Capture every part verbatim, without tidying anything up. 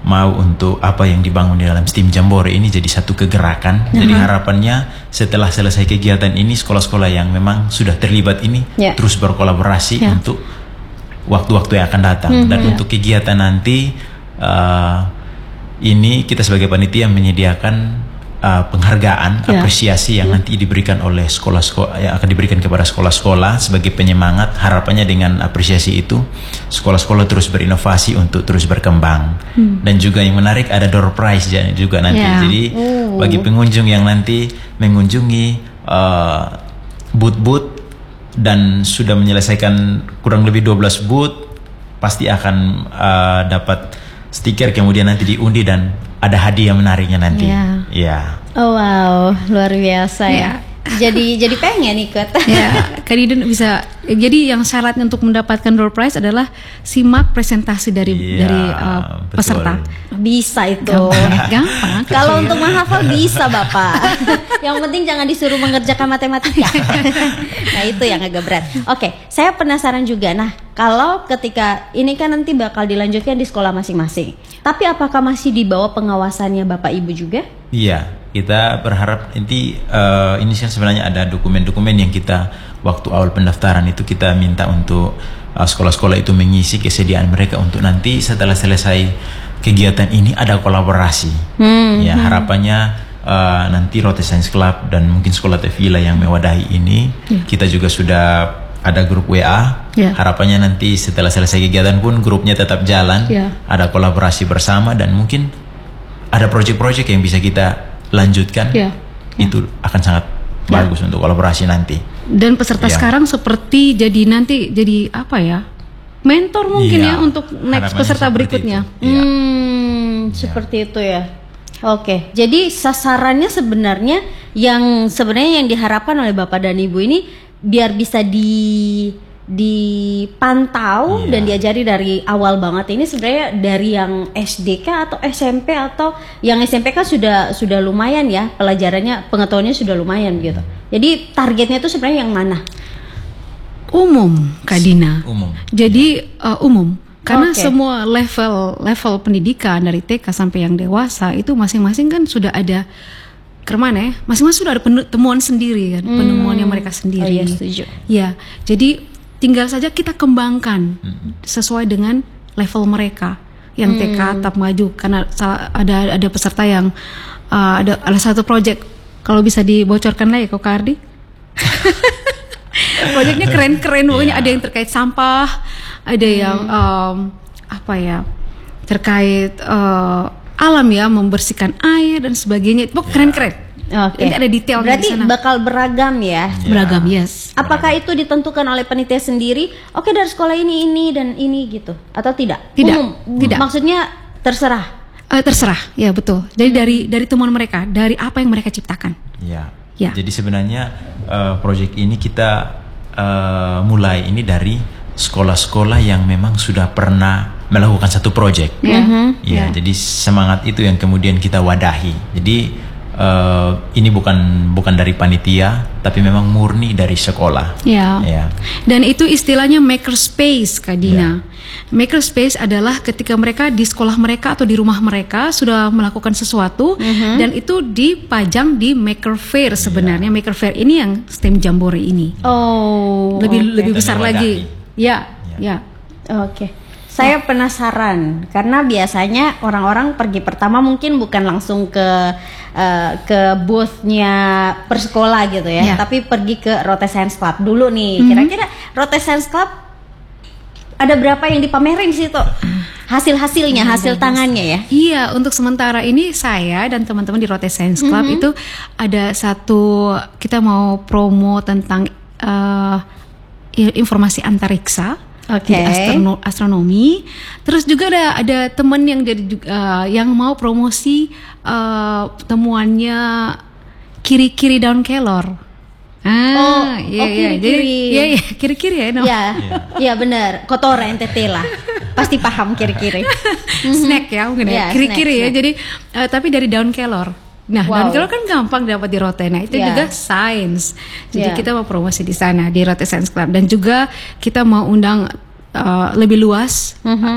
mau untuk apa yang dibangun di dalam STEAM Jambore ini jadi satu kegerakan. Uh-huh. Jadi harapannya setelah selesai kegiatan ini sekolah-sekolah yang memang sudah terlibat ini yeah. terus berkolaborasi yeah. untuk waktu-waktu yang akan datang. Uh-huh. Dan yeah. untuk kegiatan nanti uh, ini kita sebagai panitia menyediakan Uh, penghargaan, yeah. apresiasi yang yeah. nanti diberikan oleh sekolah-sekolah yang akan diberikan kepada sekolah-sekolah sebagai penyemangat. Harapannya dengan apresiasi itu sekolah-sekolah terus berinovasi untuk terus berkembang. Hmm. Dan juga yang menarik ada door prize juga nanti. Yeah. Jadi uh. bagi pengunjung yang nanti mengunjungi uh, booth-booth dan sudah menyelesaikan kurang lebih dua belas booth, pasti akan uh, dapat stiker, kemudian nanti diundi dan ada hadiah menariknya nanti. Iya. Yeah. Oh wow, luar biasa ya. Jadi jadi pengen ikut. Ya, Kak Didin bisa. Jadi yang syaratnya untuk mendapatkan door prize adalah simak presentasi dari yeah, dari uh, peserta. Bisa itu. Gampang. Gampang. Kalau untuk menghafal bisa Bapak. Yang penting jangan disuruh mengerjakan matematika. Nah itu yang agak berat. Oke, saya penasaran juga. Nah kalau ketika ini kan nanti bakal dilanjutkan di sekolah masing-masing. Tapi apakah masih di bawah pengawasannya Bapak Ibu juga? Iya. Kita berharap nanti uh, ini kan sebenarnya ada dokumen-dokumen yang kita waktu awal pendaftaran itu kita minta untuk uh, sekolah-sekolah itu mengisi kesediaan mereka untuk nanti setelah selesai kegiatan ini ada kolaborasi. Hmm, ya harapannya uh, nanti Rote Science Club dan mungkin Sekolah Tevila yang mewadahi ini yeah. kita juga sudah ada grup W A. Yeah. Harapannya nanti setelah selesai kegiatan pun grupnya tetap jalan. Yeah. Ada kolaborasi bersama dan mungkin ada proyek-proyek yang bisa kita lanjutkan, ya, itu ya. akan sangat ya. bagus untuk kolaborasi nanti. Dan peserta ya. sekarang seperti jadi nanti jadi apa ya, mentor mungkin ya, ya untuk next peserta berikutnya. Ya. Hmm, ya. Seperti itu ya. Oke, jadi sasarannya sebenarnya yang sebenarnya yang diharapkan oleh Bapak dan Ibu ini biar bisa di dipantau yeah. dan diajari dari awal banget. Ini sebenarnya dari yang S D kah atau S M P, atau yang S M P kan sudah sudah lumayan ya pelajarannya, pengetahuannya sudah lumayan gitu. Jadi targetnya itu sebenarnya yang mana? Umum, Kak Dina. Umum. Jadi uh, umum. Karena okay. semua level level pendidikan dari T K sampai yang dewasa itu masing-masing kan sudah ada kemana ya? Masing-masing sudah ada temuan sendiri kan, hmm. penemuannya mereka sendiri. Oh, iya, setuju. Ya, jadi tinggal saja kita kembangkan hmm. sesuai dengan level mereka. Yang hmm. T K tetap maju karena ada ada peserta yang uh, ada ada satu proyek, kalau bisa dibocorkan lagi kok Kak Ardi. Proyeknya keren-keren, pokoknya yeah. ada yang terkait sampah, ada hmm. yang um, apa ya terkait uh, alam ya, membersihkan air dan sebagainya. Pokoknya yeah. keren-keren. Oke. Okay. Ada detail. Berarti bakal beragam ya. Yeah. Beragam, yes. Apakah itu ditentukan oleh panitia sendiri? Oke, dari sekolah ini ini dan ini gitu, atau tidak? Tidak. Umum. Tidak. Maksudnya terserah. Uh, terserah, ya betul. Jadi hmm. dari dari temuan mereka, dari apa yang mereka ciptakan. Ya. Ya. Jadi sebenarnya uh, proyek ini kita uh, mulai ini dari sekolah-sekolah yang memang sudah pernah melakukan satu proyek. Ya. Mm-hmm. Ya. Ya. Jadi semangat itu yang kemudian kita wadahi. Jadi Uh, ini bukan bukan dari panitia, tapi memang murni dari sekolah. Ya. Ya. Dan itu istilahnya makerspace, Kak Dina. Ya. Makerspace adalah ketika mereka di sekolah mereka atau di rumah mereka sudah melakukan sesuatu, mm-hmm. dan itu dipajang di Maker Faire sebenarnya. Ya. Maker Faire ini yang STEAM Jambore ini. Oh, lebih okay. lebih besar lagi. Ya, ya. ya. Oke. Okay. Saya penasaran karena biasanya orang-orang pergi pertama mungkin bukan langsung ke uh, ke booth-nya persekolah gitu ya, yeah. tapi pergi ke Rote Science Club dulu nih. Mm-hmm. Kira-kira Rote Science Club ada berapa yang dipamerin sih tuh? Hasil-hasilnya, hasil tangannya ya? Iya, untuk sementara ini saya dan teman-teman di Rote Science Club mm-hmm. itu ada satu, kita mau promo tentang uh, informasi antariksa. Okay. Di astrono, astronomi. Terus juga ada ada teman yang jadi uh, yang mau promosi uh, temuannya kiri-kiri daun kelor. Ah, oh, iya, oh iya. kiri-kiri. Iya, iya, kiri-kiri ya, no? Iya, iya benar. Kotoran N T T lah. Pasti paham kiri-kiri. Snack ya, mungkin ya. Kiri-kiri ya. Snack. Jadi uh, tapi dari daun kelor. Nah, wow. daun kelor kan gampang dapat di Rote. Nah, itu yeah. juga sains. Jadi yeah. kita mau promosi di sana di Rote Science Club, dan juga kita mau undang uh, lebih luas mm-hmm.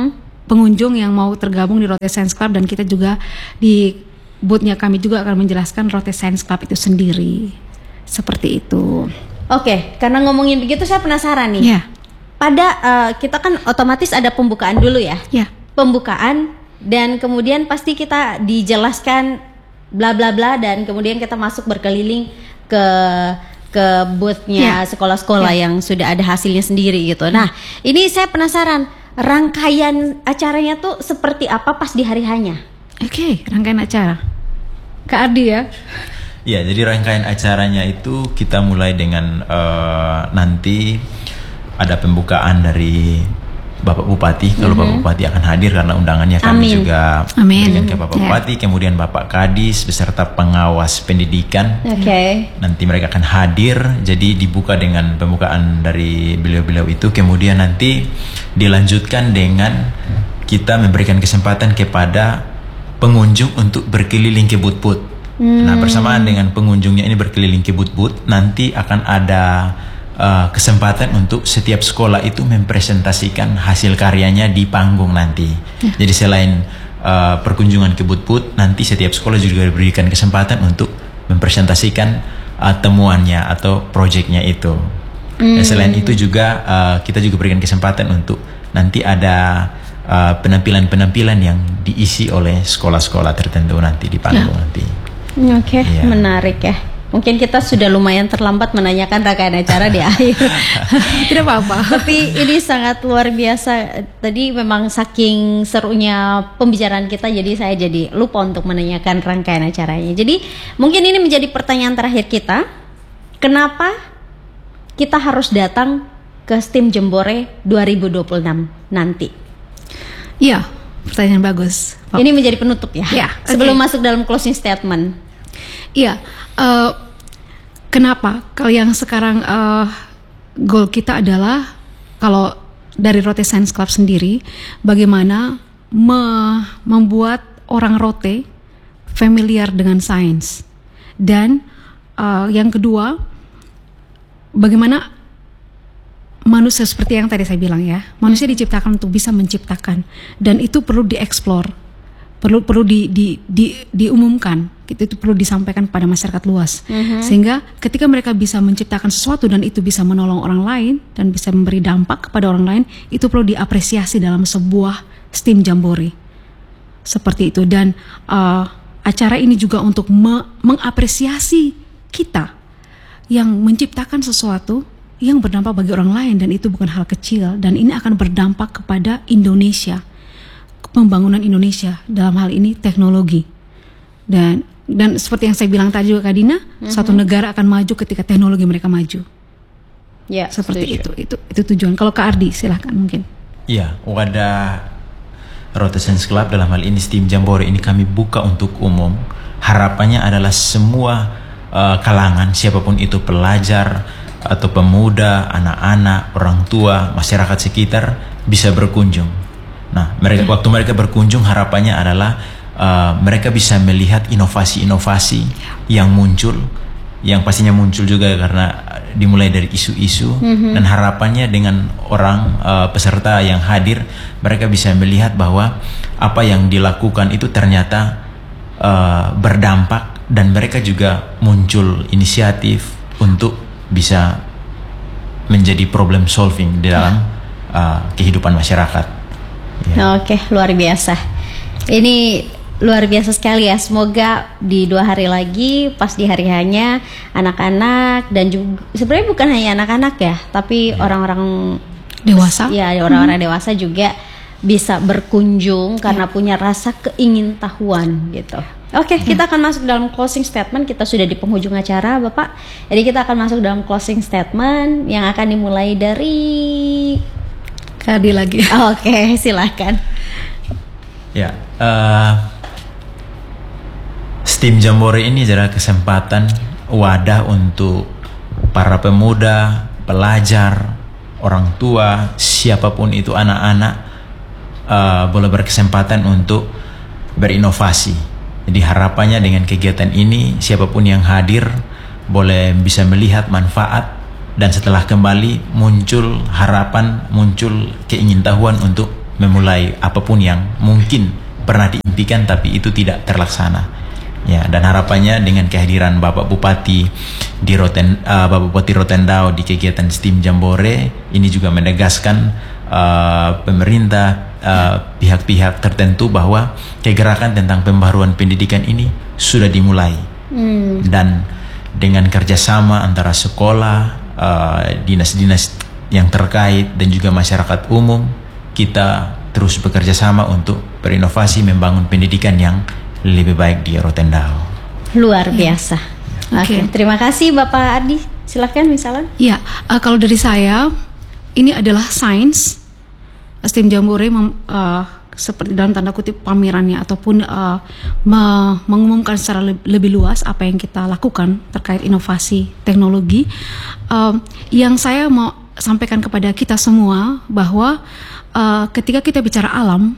pengunjung yang mau tergabung di Rote Science Club, dan kita juga di booth-nya kami juga akan menjelaskan Rote Science Club itu sendiri. Seperti itu. Oke, karena ngomongin begitu saya penasaran nih. Yeah. Pada uh, kita kan otomatis ada pembukaan dulu ya. Yeah. Pembukaan, dan kemudian pasti kita dijelaskan bla bla bla, dan kemudian kita masuk berkeliling ke ke booth-nya yeah. sekolah-sekolah yeah. yang sudah ada hasilnya sendiri gitu. Nah, ini saya penasaran, rangkaian acaranya tuh seperti apa pas di hari hanya? Oke, okay, rangkaian acara. Kak Ardi ya. Ya, jadi rangkaian acaranya itu kita mulai dengan uh, nanti ada pembukaan dari Bapak Bupati. Kalau mm-hmm. Bapak Bupati akan hadir karena undangannya kami Amin. juga Amin. berikan ke Bapak yeah. Bupati, kemudian Bapak Kadis beserta pengawas pendidikan. Okay. Nanti mereka akan hadir, jadi dibuka dengan pembukaan dari beliau-beliau itu, kemudian nanti dilanjutkan dengan kita memberikan kesempatan kepada pengunjung untuk berkeliling ke booth-booth. Hmm. Nah, bersamaan dengan pengunjungnya ini berkeliling ke booth-booth, nanti akan ada Uh, kesempatan untuk setiap sekolah itu mempresentasikan hasil karyanya di panggung nanti. Ya. Jadi selain uh, perkunjungan ke booth-booth, nanti setiap sekolah juga diberikan kesempatan untuk mempresentasikan uh, temuannya atau proyeknya itu. Hmm. Dan selain itu juga uh, kita juga berikan kesempatan untuk nanti ada uh, penampilan-penampilan yang diisi oleh sekolah-sekolah tertentu nanti di panggung ya. nanti. Oke, okay. ya. Menarik ya. Mungkin kita sudah lumayan terlambat menanyakan rangkaian acara di akhir. Tidak apa-apa. Tapi ini sangat luar biasa. Tadi memang saking serunya pembicaraan kita, jadi saya jadi lupa untuk menanyakan rangkaian acaranya. Jadi mungkin ini menjadi pertanyaan terakhir kita. Kenapa kita harus datang ke STEAM Jambore dua ribu dua puluh enam nanti? Iya, pertanyaan bagus. Ini menjadi penutup ya. Ya, sebelum okay. masuk dalam closing statement. Iya. Uh, kenapa? Kalau yang sekarang uh, goal kita adalah, kalau dari Rote Science Club sendiri, bagaimana me- membuat orang Rote familiar dengan sains, dan uh, yang kedua, bagaimana manusia seperti yang tadi saya bilang ya, manusia diciptakan untuk bisa menciptakan, dan itu perlu dieksplor. perlu perlu di, di, di, diumumkan, gitu, itu perlu disampaikan pada masyarakat luas, mm-hmm. sehingga ketika mereka bisa menciptakan sesuatu dan itu bisa menolong orang lain dan bisa memberi dampak kepada orang lain, itu perlu diapresiasi dalam sebuah STEAM Jambore seperti itu. Dan uh, acara ini juga untuk me- mengapresiasi kita yang menciptakan sesuatu yang berdampak bagi orang lain, dan itu bukan hal kecil, dan ini akan berdampak kepada Indonesia, pembangunan Indonesia, dalam hal ini teknologi. Dan dan seperti yang saya bilang tadi juga Kak Dina, mm-hmm. suatu negara akan maju ketika teknologi mereka maju. Ya, seperti itu, itu itu tujuan. Kalau Kak Ardi silahkan mungkin. Iya, wadah Rote Science Club dalam hal ini STEAM Jambore ini kami buka untuk umum. Harapannya adalah semua uh, kalangan, siapapun itu, pelajar atau pemuda, anak-anak, orang tua, masyarakat sekitar bisa berkunjung. Nah, mereka waktu mereka berkunjung, harapannya adalah uh, mereka bisa melihat inovasi-inovasi yang muncul, yang pastinya muncul juga karena dimulai dari isu-isu, mm-hmm. dan harapannya dengan orang uh, peserta yang hadir, mereka bisa melihat bahwa apa yang dilakukan itu ternyata uh, berdampak, dan mereka juga muncul inisiatif untuk bisa menjadi problem solving di dalam uh, kehidupan masyarakat. Ya. Oke, luar biasa. Ini luar biasa sekali ya. Semoga di dua hari lagi, pas di hari hanya, anak-anak dan juga sebenarnya bukan hanya anak-anak ya, tapi ya. orang-orang dewasa. Ya, orang-orang hmm. dewasa juga bisa berkunjung karena ya. punya rasa keingintahuan gitu. Oke, ya. kita akan masuk dalam closing statement. Kita sudah di penghujung acara, Bapak. Jadi kita akan masuk dalam closing statement yang akan dimulai dari Kadi lagi. Oke, okay, silakan. Ya, uh, STEAM Jambore ini adalah kesempatan wadah untuk para pemuda, pelajar, orang tua, siapapun itu, anak-anak uh, boleh berkesempatan untuk berinovasi. Jadi harapannya dengan kegiatan ini, siapapun yang hadir boleh bisa melihat manfaat, dan setelah kembali muncul harapan, muncul keingintahuan untuk memulai apapun yang mungkin pernah diimpikan tapi itu tidak terlaksana. Ya, dan harapannya dengan kehadiran Bapak Bupati di Roten, uh, Bapak Bupati Rotendao di kegiatan STEAM Jambore ini juga menegaskan uh, pemerintah, uh, pihak-pihak tertentu bahwa kegerakan tentang pembaharuan pendidikan ini sudah dimulai. Hmm. Dan dengan kerjasama antara sekolah, uh, dinas-dinas yang terkait dan juga masyarakat umum, kita terus bekerja sama untuk berinovasi membangun pendidikan yang lebih baik di Rotendao. Luar biasa. Ya. Oke, okay. Terima kasih Bapak Ardi. Silakan misalnya. Ya, uh, kalau dari saya ini adalah sains STEAM Jambore mem, uh, seperti dalam tanda kutip pamerannya ataupun uh, me- mengumumkan secara le- lebih luas apa yang kita lakukan terkait inovasi teknologi. Uh, yang saya mau sampaikan kepada kita semua bahwa uh, ketika kita bicara alam,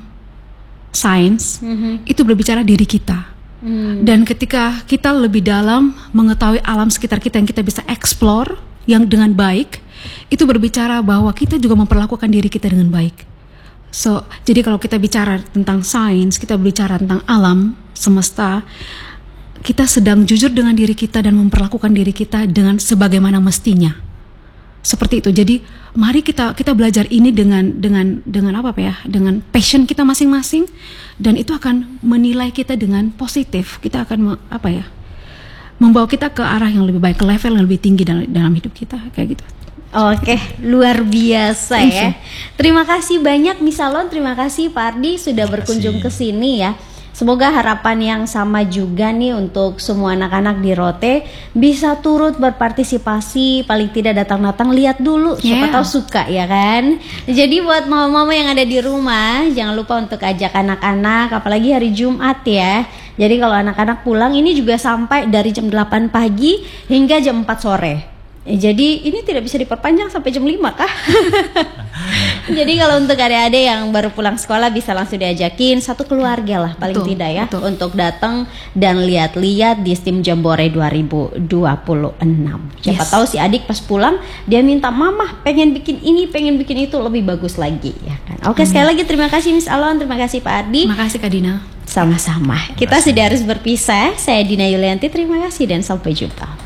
sains, mm-hmm. itu berbicara diri kita. Mm. Dan ketika kita lebih dalam mengetahui alam sekitar kita yang kita bisa explore yang dengan baik, itu berbicara bahwa kita juga memperlakukan diri kita dengan baik. So, jadi kalau kita bicara tentang sains, kita bicara tentang alam semesta, kita sedang jujur dengan diri kita dan memperlakukan diri kita dengan sebagaimana mestinya. Seperti itu. Jadi mari kita kita belajar ini dengan dengan dengan apa ya? Dengan passion kita masing-masing, dan itu akan menilai kita dengan positif. Kita akan apa ya? Membawa kita ke arah yang lebih baik, ke level yang lebih tinggi dalam dalam hidup kita, kayak gitu. Oke, luar biasa ya. Terima kasih banyak Miss Salon, terima kasih Pak Ardi sudah berkunjung ke sini ya. Semoga harapan yang sama juga nih untuk semua anak-anak di Rote bisa turut berpartisipasi, paling tidak datang-datang lihat dulu, siapa yeah. tahu suka ya kan. Jadi buat mama-mama yang ada di rumah jangan lupa untuk ajak anak-anak, apalagi hari Jumat ya. Jadi kalau anak-anak pulang ini juga sampai dari jam delapan pagi hingga jam empat sore. Jadi ini tidak bisa diperpanjang sampai jam lima kah? Jadi kalau untuk adik-adik yang baru pulang sekolah bisa langsung diajakin satu keluarga lah paling betul, tidak ya betul. Untuk datang dan lihat-lihat di STEAM Jambore dua ribu dua puluh enam. Siapa yes. tahu si adik pas pulang dia minta mama pengen bikin ini, pengen bikin itu lebih bagus lagi ya kan. Oke, hmm. sekali lagi terima kasih Miss Alon, terima kasih Pak Ardi. Terima kasih Kak Dina. Sama-sama. Kita sudah harus berpisah. Saya Dina Yulianti, terima kasih dan sampai jumpa.